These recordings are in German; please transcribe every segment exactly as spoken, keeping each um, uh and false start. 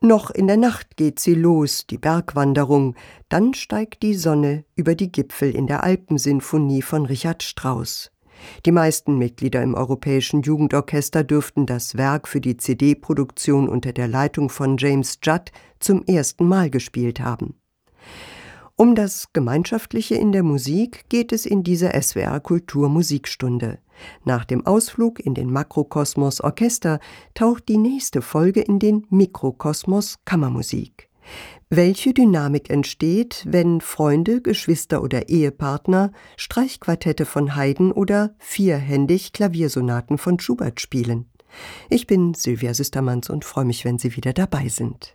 Noch in der Nacht geht sie los, die Bergwanderung. Dann steigt die Sonne über die Gipfel in der Alpensinfonie von Richard Strauss. Die meisten Mitglieder im Europäischen Jugendorchester dürften das Werk für die C D-Produktion unter der Leitung von James Judd zum ersten Mal gespielt haben. Um das Gemeinschaftliche in der Musik geht es in dieser S W R Kultur Musikstunde. Nach dem Ausflug in den Makrokosmos Orchester taucht die nächste Folge in den Mikrokosmos Kammermusik. Welche Dynamik entsteht, wenn Freunde, Geschwister oder Ehepartner Streichquartette von Haydn oder vierhändig Klaviersonaten von Schubert spielen? Ich bin Sylvia Süstermanns und freue mich, wenn Sie wieder dabei sind.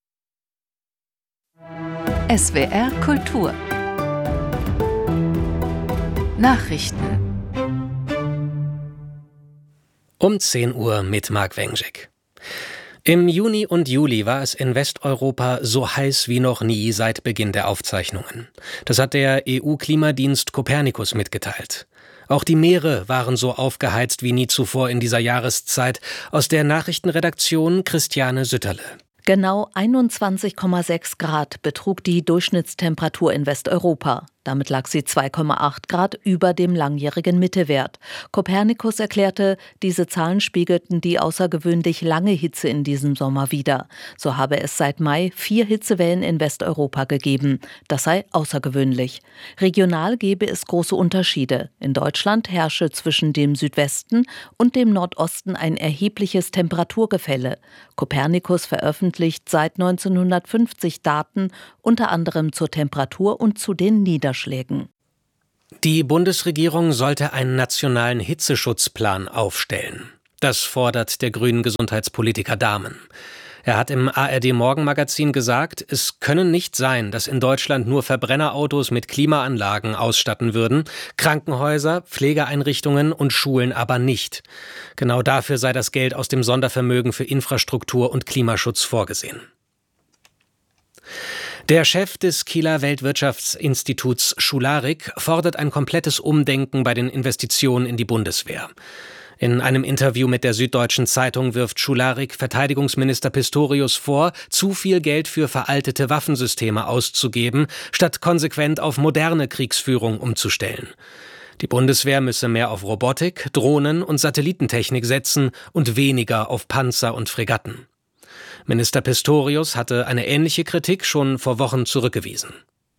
S W R Kultur Nachrichten um zehn Uhr mit Marc Wenczek. Im Juni und Juli war es in Westeuropa so heiß wie noch nie seit Beginn der Aufzeichnungen. Das hat der E U-Klimadienst Copernicus mitgeteilt. Auch die Meere waren so aufgeheizt wie nie zuvor in dieser Jahreszeit. Aus der Nachrichtenredaktion Christiane Sütterle. Genau einundzwanzig Komma sechs Grad betrug die Durchschnittstemperatur in Westeuropa. Damit lag sie zwei Komma acht Grad über dem langjährigen Mittewert. Copernicus erklärte, diese Zahlen spiegelten die außergewöhnlich lange Hitze in diesem Sommer wider. So habe es seit Mai vier Hitzewellen in Westeuropa gegeben. Das sei außergewöhnlich. Regional gebe es große Unterschiede. In Deutschland herrsche zwischen dem Südwesten und dem Nordosten ein erhebliches Temperaturgefälle. Copernicus veröffentlicht seit neunzehnhundertfünfzig Daten, unter anderem zur Temperatur und zu den Niederschlägen. Die Bundesregierung sollte einen nationalen Hitzeschutzplan aufstellen. Das fordert der grünen Gesundheitspolitiker Dahmen. Er hat im A R D-Morgenmagazin gesagt, es könne nicht sein, dass in Deutschland nur Verbrennerautos mit Klimaanlagen ausstatten würden, Krankenhäuser, Pflegeeinrichtungen und Schulen aber nicht. Genau dafür sei das Geld aus dem Sondervermögen für Infrastruktur und Klimaschutz vorgesehen. Der Chef des Kieler Weltwirtschaftsinstituts Schularik fordert ein komplettes Umdenken bei den Investitionen in die Bundeswehr. In einem Interview mit der Süddeutschen Zeitung wirft Schularik Verteidigungsminister Pistorius vor, zu viel Geld für veraltete Waffensysteme auszugeben, statt konsequent auf moderne Kriegsführung umzustellen. Die Bundeswehr müsse mehr auf Robotik, Drohnen und Satellitentechnik setzen und weniger auf Panzer und Fregatten. Minister Pistorius hatte eine ähnliche Kritik schon vor Wochen zurückgewiesen.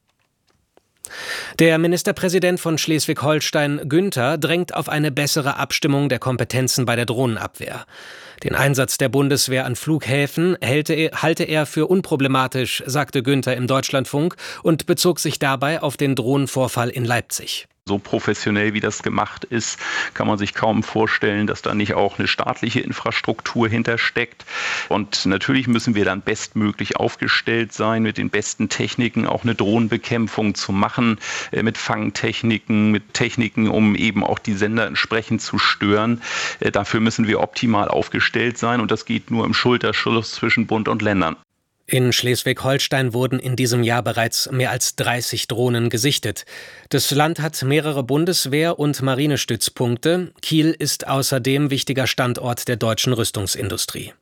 Der Ministerpräsident von Schleswig-Holstein, Günther, drängt auf eine bessere Abstimmung der Kompetenzen bei der Drohnenabwehr. Den Einsatz der Bundeswehr an Flughäfen halte er für unproblematisch, sagte Günther im Deutschlandfunk und bezog sich dabei auf den Drohnenvorfall in Leipzig. So professionell wie das gemacht ist, kann man sich kaum vorstellen, dass da nicht auch eine staatliche Infrastruktur hintersteckt. Und natürlich müssen wir dann bestmöglich aufgestellt sein, mit den besten Techniken auch eine Drohnenbekämpfung zu machen, mit Fangtechniken, mit Techniken, um eben auch die Sender entsprechend zu stören. Dafür müssen wir optimal aufgestellt sein und das geht nur im Schulterschluss zwischen Bund und Ländern. In Schleswig-Holstein wurden in diesem Jahr bereits mehr als dreißig Drohnen gesichtet. Das Land hat mehrere Bundeswehr- und Marinestützpunkte. Kiel ist außerdem wichtiger Standort der deutschen Rüstungsindustrie.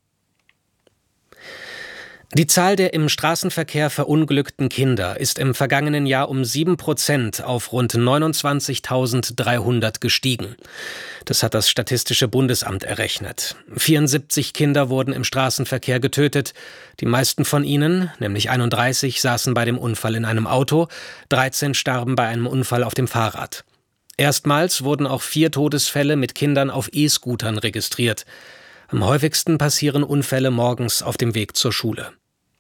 Die Zahl der im Straßenverkehr verunglückten Kinder ist im vergangenen Jahr um sieben Prozent auf rund neunundzwanzigtausenddreihundert gestiegen. Das hat das Statistische Bundesamt errechnet. vierundsiebzig Kinder wurden im Straßenverkehr getötet. Die meisten von ihnen, nämlich einunddreißig, saßen bei dem Unfall in einem Auto, dreizehn starben bei einem Unfall auf dem Fahrrad. Erstmals wurden auch vier Todesfälle mit Kindern auf E-Scootern registriert. Am häufigsten passieren Unfälle morgens auf dem Weg zur Schule.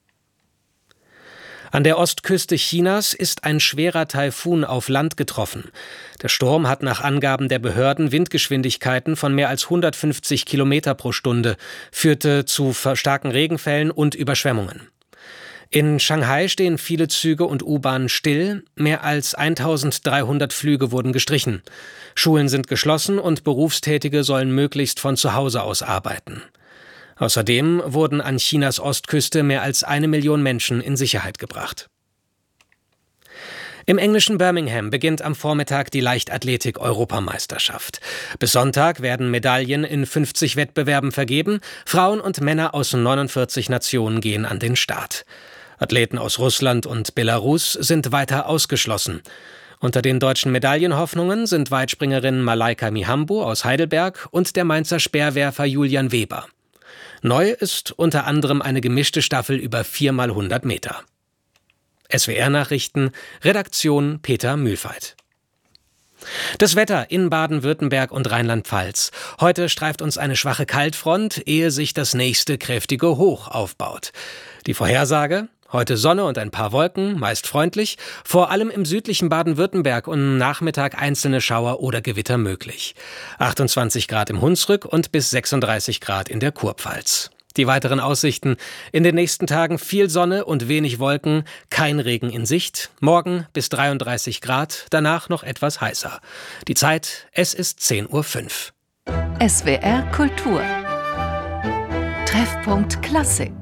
An der Ostküste Chinas ist ein schwerer Taifun auf Land getroffen. Der Sturm hat nach Angaben der Behörden Windgeschwindigkeiten von mehr als hundertfünfzig Kilometer pro Stunde, führte zu starken Regenfällen und Überschwemmungen. In Shanghai stehen viele Züge und U-Bahnen still. Mehr als eintausenddreihundert Flüge wurden gestrichen. Schulen sind geschlossen und Berufstätige sollen möglichst von zu Hause aus arbeiten. Außerdem wurden an Chinas Ostküste mehr als eine Million Menschen in Sicherheit gebracht. Im englischen Birmingham beginnt am Vormittag die Leichtathletik-Europameisterschaft. Bis Sonntag werden Medaillen in fünfzig Wettbewerben vergeben. Frauen und Männer aus neunundvierzig Nationen gehen an den Start. Athleten aus Russland und Belarus sind weiter ausgeschlossen. Unter den deutschen Medaillenhoffnungen sind Weitspringerin Malaika Mihambo aus Heidelberg und der Mainzer Speerwerfer Julian Weber. Neu ist unter anderem eine gemischte Staffel über vier mal hundert Meter. S W R-Nachrichten, Redaktion Peter Mühlfeit. Das Wetter in Baden-Württemberg und Rheinland-Pfalz. Heute streift uns eine schwache Kaltfront, ehe sich das nächste kräftige Hoch aufbaut. Die Vorhersage? Heute Sonne und ein paar Wolken, meist freundlich, vor allem im südlichen Baden-Württemberg und am Nachmittag einzelne Schauer oder Gewitter möglich. achtundzwanzig Grad im Hunsrück und bis sechsunddreißig Grad in der Kurpfalz. Die weiteren Aussichten: in den nächsten Tagen viel Sonne und wenig Wolken, kein Regen in Sicht. Morgen bis dreiunddreißig Grad, danach noch etwas heißer. Die Zeit, es ist zehn Uhr fünf. S W R Kultur. Treffpunkt Klassik.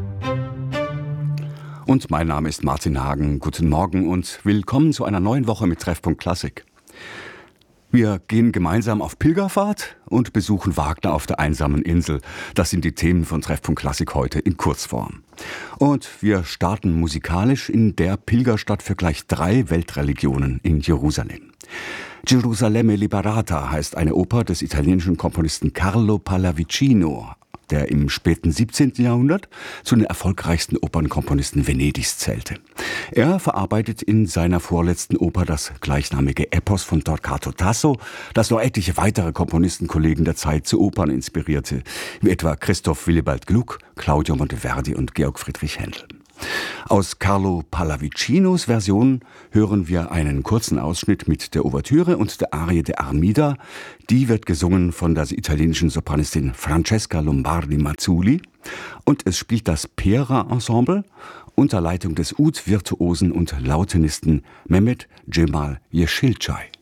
Und mein Name ist Martin Hagen. Guten Morgen und willkommen zu einer neuen Woche mit Treffpunkt Klassik. Wir gehen gemeinsam auf Pilgerfahrt und besuchen Wagner auf der einsamen Insel. Das sind die Themen von Treffpunkt Klassik heute in Kurzform. Und wir starten musikalisch in der Pilgerstadt für gleich drei Weltreligionen in Jerusalem. Gerusalemme Liberata heißt eine Oper des italienischen Komponisten Carlo Pallavicino, der im späten siebzehnten Jahrhundert zu den erfolgreichsten Opernkomponisten Venedigs zählte. Er verarbeitet in seiner vorletzten Oper das gleichnamige Epos von Torquato Tasso, das noch etliche weitere Komponistenkollegen der Zeit zu Opern inspirierte, wie etwa Christoph Willibald Gluck, Claudio Monteverdi und Georg Friedrich Händel. Aus Carlo Pallavicinos Version hören wir einen kurzen Ausschnitt mit der Ouvertüre und der Arie de Armida. Die wird gesungen von der italienischen Sopranistin Francesca Lombardi-Mazzulli. Und es spielt das Pera-Ensemble unter Leitung des Ud-Virtuosen und Lautenisten Mehmet Cemal Yeşilçay.